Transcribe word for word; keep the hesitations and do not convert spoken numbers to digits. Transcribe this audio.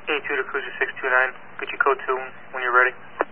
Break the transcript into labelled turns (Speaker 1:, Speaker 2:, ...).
Speaker 1: eight two to Cruiser six two nine. Get your code two when you're ready.